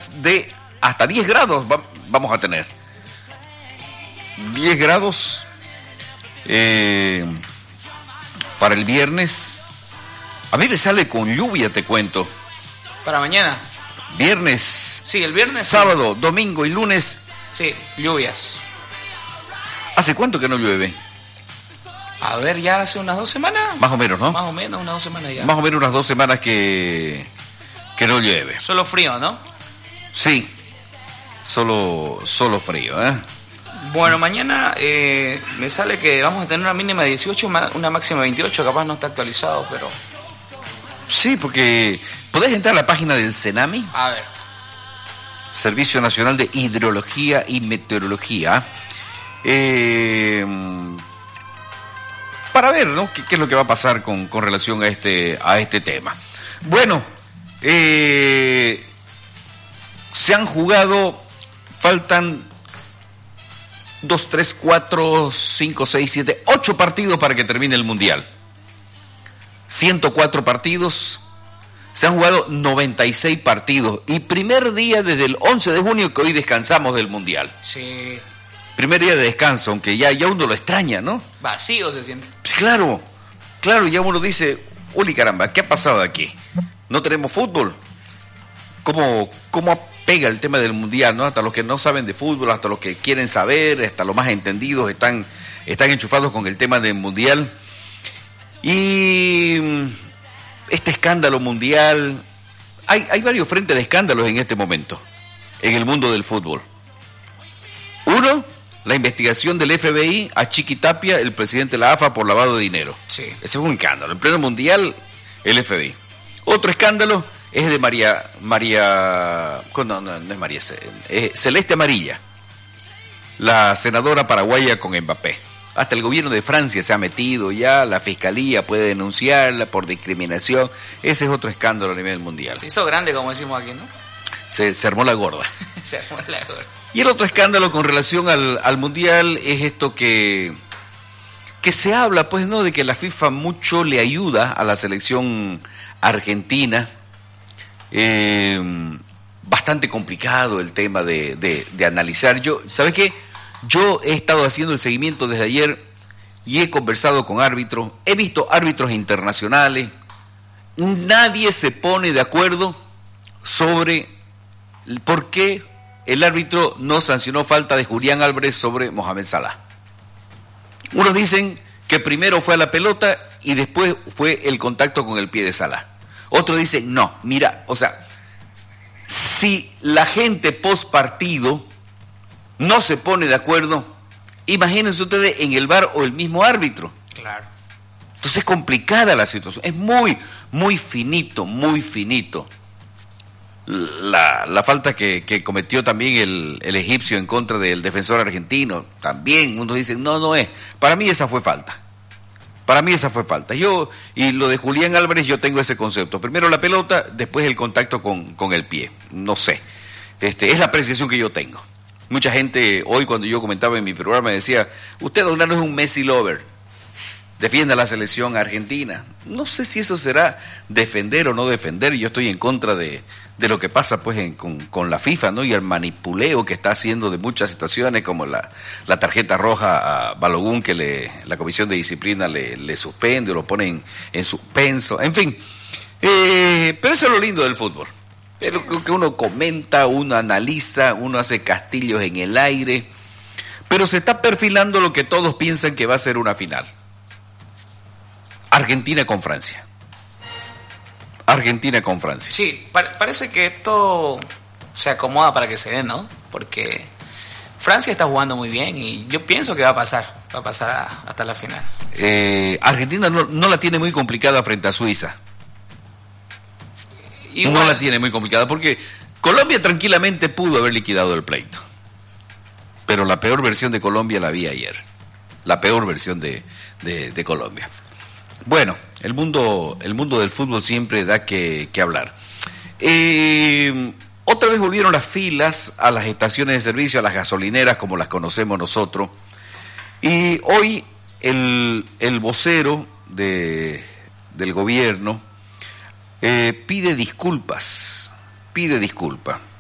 máximas de hasta 10 grados vamos a tener. 10 grados para el viernes. A mí me sale con lluvia, te cuento. ¿Para mañana? Viernes. Sí, el viernes. Sábado, sí. Domingo y lunes. Sí, lluvias. ¿Hace cuánto que no llueve? A ver, ya hace unas 2 semanas. Más o menos, ¿no? Más o menos, unas 2 semanas ya. Más o menos unas 2 semanas que no llueve. Solo frío, ¿no? Sí, solo frío, ¿eh? Bueno, mañana me sale que vamos a tener una mínima de 18, una máxima de 28, capaz no está actualizado, pero... Sí, porque podés entrar a la página del CENAMI. A ver. Servicio Nacional de Hidrología y Meteorología. Para ver, ¿no? ¿Qué es lo que va a pasar con relación a este tema? Bueno, se han jugado, faltan 2, 3, 4, 5, 6, 7, 8 partidos para que termine el Mundial. 104 partidos, se han jugado 96 partidos y primer día desde el 11 de junio que hoy descansamos del Mundial. Sí. Primer día de descanso, aunque ya uno lo extraña, ¿no? Vacío se siente. Pues claro, ya uno dice, uy caramba, ¿qué ha pasado aquí? ¿No tenemos fútbol? ¿Cómo pega el tema del Mundial, ¿no? Hasta los que no saben de fútbol, hasta los que quieren saber, hasta los más entendidos están enchufados con el tema del Mundial. Y este escándalo mundial, hay varios frentes de escándalos en este momento, en el mundo del fútbol. Uno, la investigación del FBI a Chiqui Tapia, el presidente de la AFA, por lavado de dinero. Sí. Ese es un escándalo. En pleno mundial, el FBI. Otro escándalo es de Celeste Amarilla, la senadora paraguaya con Mbappé. Hasta el gobierno de Francia se ha metido ya, la fiscalía puede denunciarla por discriminación. Ese es otro escándalo a nivel mundial. Se hizo grande, como decimos aquí, ¿no? Se armó la gorda. Se armó la gorda. Y el otro escándalo con relación al mundial es esto que se habla, pues, ¿no? De que la FIFA mucho le ayuda a la selección argentina. Bastante complicado el tema de analizar. ¿Sabes qué? Yo he estado haciendo el seguimiento desde ayer y he conversado con árbitros, he visto árbitros internacionales, nadie se pone de acuerdo sobre por qué el árbitro no sancionó falta de Julián Álvarez sobre Mohamed Salah. Unos dicen que primero fue a la pelota y después fue el contacto con el pie de Salah. Otros dicen, no, mira, o sea, si la gente post partido no se pone de acuerdo, imagínense ustedes en el VAR o el mismo árbitro. Claro. Entonces es complicada la situación, es muy finito la falta que cometió también el egipcio en contra del defensor argentino. También unos dicen, no es, para mí esa fue falta. Y lo de Julián Álvarez, yo tengo ese concepto, primero la pelota, después el contacto con el pie, no sé, es la apreciación que yo tengo. Mucha gente hoy cuando yo comentaba en mi programa me decía, usted don Lano es un Messi lover, defiende a la selección argentina. No sé si eso será defender o no defender, yo estoy en contra de lo que pasa pues con la FIFA, ¿no? Y el manipuleo que está haciendo de muchas situaciones, como la tarjeta roja a Balogun que la comisión de disciplina le suspende o lo pone en suspenso, en fin. Pero eso es lo lindo del fútbol. Es lo que uno comenta, uno analiza, uno hace castillos en el aire, pero se está perfilando lo que todos piensan que va a ser una final. Argentina con Francia. Sí, parece que todo se acomoda para que se dé, ¿no? Porque Francia está jugando muy bien y yo pienso que va a pasar hasta la final. Argentina no la tiene muy complicada frente a Suiza. Igual. No la tiene muy complicada porque Colombia tranquilamente pudo haber liquidado el pleito. Pero la peor versión de Colombia la vi ayer. La peor versión de Colombia. Bueno, el mundo del fútbol siempre da que hablar. Otra vez volvieron las filas a las estaciones de servicio, a las gasolineras como las conocemos nosotros. Y hoy el vocero del gobierno pide disculpas.